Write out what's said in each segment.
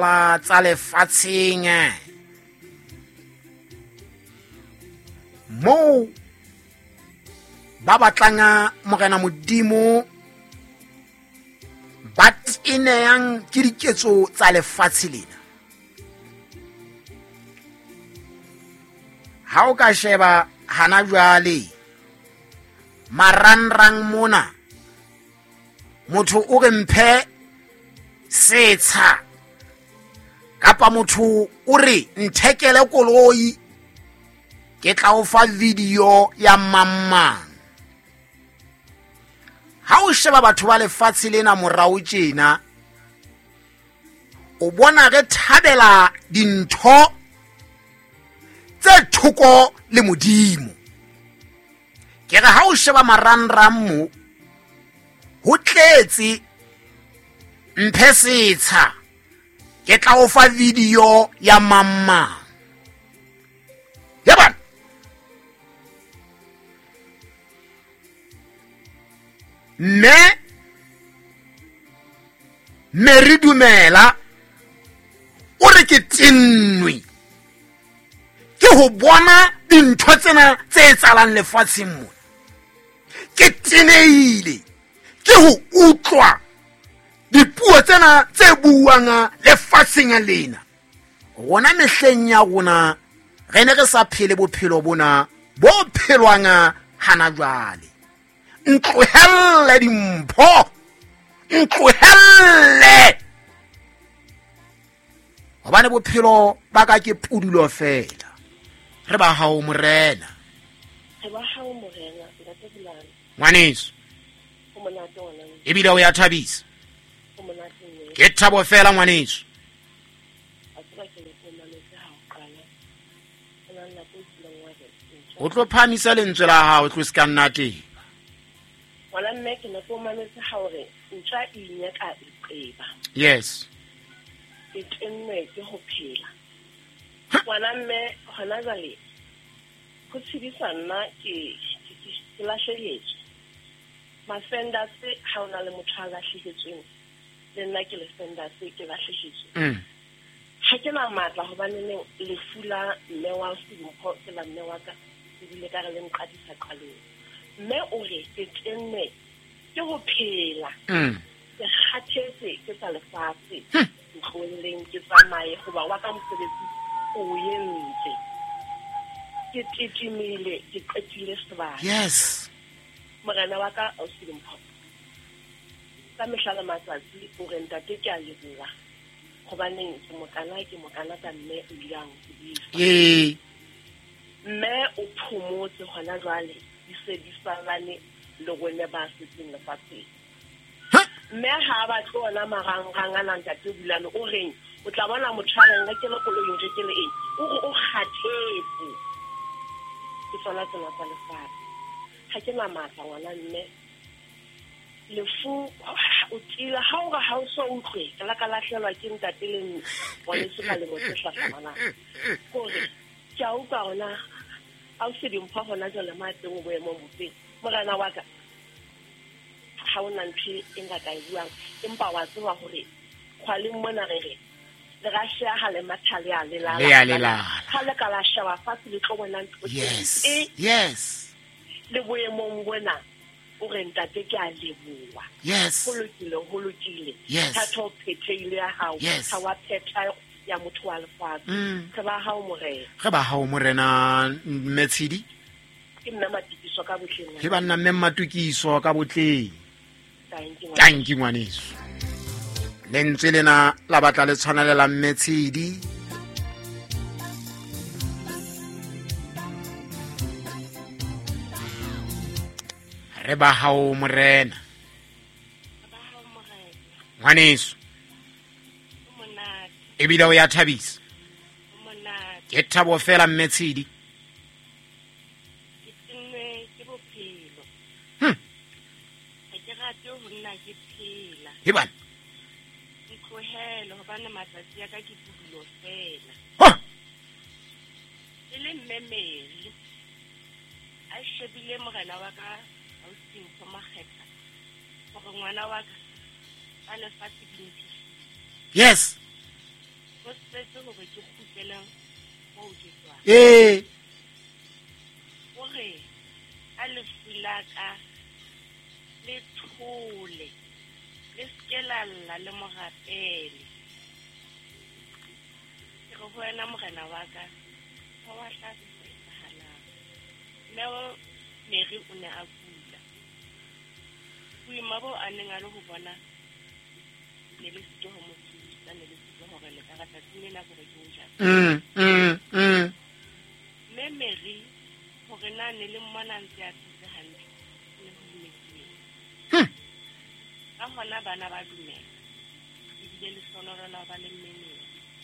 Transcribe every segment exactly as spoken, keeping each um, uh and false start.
ba tsa lefatsheng mo ba batlang Morena Modimo but ineyang ke diketso tsa lefatshe lena. Ha o ka sheba hana jwale maranrang mona motho o re mphe setsha kapa motho o re nthekele koloi ke tla o fa video ya mamma. Ha o sheba batho ba lefatshe lena morao tjena o bona re thabela dintho tse thoko le Modimo. Ke re ha o sheba maranrang mo ho tletse mphe setsha ke tla o fa video ya mamma. Yaba me Mary Dumela o re ke tinnwe ke ho bona dintho tsena tse etsalang lefatsheng mo. Ke tineile ke ho utlwa dipuo tsena tse buang lefatsheng lena. Rona mehleng ya rona re ne re sa phele bophelo bona bo phelwang hana jwale. Ntlohelle dimpho, ntlohelle hobane bophelo ba ka ke pudulo fela. Re ba hao Morena, re ba hao Morena nka tebulana ngwaneso o monate ona ebile o ya thabisa o monate ne ke thabo fela ngwaneso. a tswa ke le bona le ha o qala ona la go tsela wa re o tlo phamisa lentswe la hao tlo se ka nna teng. wala mme ke na go manetse ha hore ntsa inya ka iqeba. Yes, ke tenne ke ho phela wala mme hona jale go tshedisa nna ke ke la sheyetse mafenda se ha ona le motho a lahlehetsweng le nna ke le fenda se ke lahlehetswe. mm ha ke na matla hobane ne le fula mme wa Sedimpho ke la mme wa ka ebile ka re le nqadisa qalong mme o re ke tenne ke ho phela mm ke khathetse ke tsa lefatshe ntlolleng ke tsamaye goba wa ka mosebetsi o yentse ke titimile ke qetile sebaka. yes Morena wa ka o Sedimpho ka mehlala matsatsi o re ntate ke a leboha hobane ke mokana ke mokana ka mme o yang o bisa ye mme o phomotse hona jwale di se di salane le gone ba setseng lefatsheng. Mme ha ba tlona marangrang a nang tate bulane o reng o tla bona motho a reng ke le koloing je ke le eng o re o kgathetse ke tsona tsona tsa lefatshe. Ha ke na matla ngwana mme lefu o tila ha o ga ha o so utlwe ka la ka lahlelwa ke ntate le nne bona se ka le motho hlahlamana gore ke a utlwa ona a o Sedimpho hona jwale mateng o boemo mofeng. Morena wa ka ha ona ntho e ngata e buang empa wa tseba hore khwaleng mona re re le ga shea ha le mathale a le la le ya le la. ha le ka la sheba fatshe le tlo bona ntho Yes, e yes, le boemong bona o re ntate ke a leboha yes, ho lokile ho lokile Yes. thato phethile ya hao Yes. ha wa phetha ya motho wa lefatshe Mm. re ba hao Morena ge ba hao Morena Metshedi ke nna matikiso ka ge botleng ba nna mme Matukiso ka botleng. thank you Tanki ngwaneso lentswe lena la batla le tshwanelela Metshedi. Re ba hao Morena ba hao Morena ngwaneso o monate ebile o ya thabisa o monate ke thabo fela Metshedi. ke tenne ke bophelo Hmm. ha ke rate ho nna ke phela He bana ke tlohele hobane matsatsi ya ka ke pudulo fela ho e le mmemeli a shebile morena wa ka a o Sedimpho Makgetha gore ngwana wa ka a lefatshe dintsho yes tshwanetse hore ke kgutlele mo ke tswang ee hore a le fulaka le thole le skelalla le morapele ke go wena morena wa ka wa wa hlase halang leo Mary o ne a kula boima bo a neng a le ho bona le le sito ho mothusa ne le sito hore le ka rata tsene na gore ke nja mm mm mm me Mary hore na ne le mmona ntse a tsitse hantle ne ho imetswe hm ka hona bana ba dumela e bile le sonoro la ba le mmene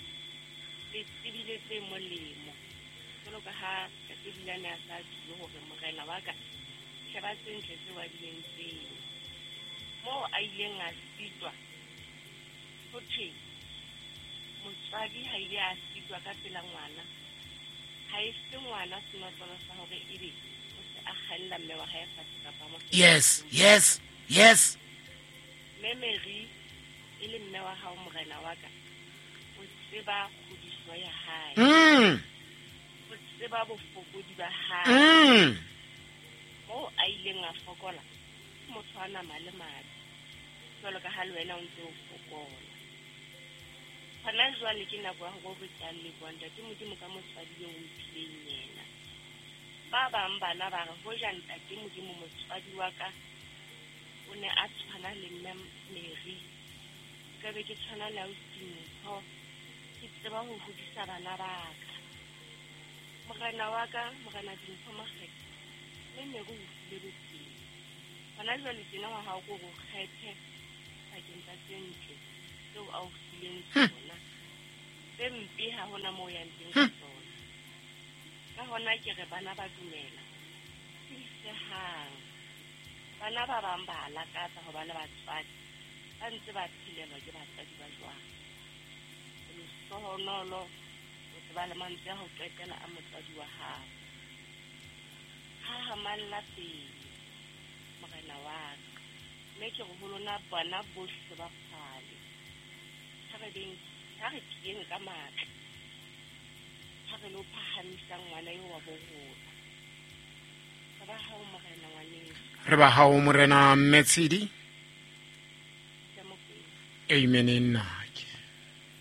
le tsibile tse molemo jalo ka ha ke dilane a sa dilo hore morena wa ka ke ba tsentle tse wa di entseng mo a ileng a sitwa hothi motswadi ha ile a sitwa ka pela ngwana ha e se ngwana senotlolo sa hore ebe o se a khalla mme wa ha e fatshe ka mo yes yes yes me Mary ile mme wa ha o morena wa ka o tseba khudiso ya hae mm o tseba bofokodi ba hae mm mo a ileng a fokola motho ana male male jalo ka ha le wena o ntse o fokola hana jwale ke nako ya go botsa le bonda ke modimo ka motswadi yo o mpileng yena ba bang bana ba re ho janta ke modimo motswadi wa ka o ne a tshwana le nna Mary ka be ke tshwana le Austin ho ke tseba ho hodisa bana ba ka morena wa ka morena Dimpho Makgethe le ne go le botse hana jwale tsena wa ha go go kgethe a ke ntse tsentle so a o fileng tsona sempi ha hona mo ya nteng tsona ka hona ke re bana ba dumela se hang bana ba bang ba la ka tsa ho bana ba tswadi ba ntse ba philelwa ke batswadi ba jwang le sohonolo o tseba le mantse ho qetela a motswadi wa hao ha ha malla pele morena wa ka mme ke go holona bana bohle ba phale ha re ding ha re tieng ka matla ha re lo phahamisa ngwana yo wa boholo ka ba ha o morena wa ne re ba ha o morena Metsidi ke mo amen.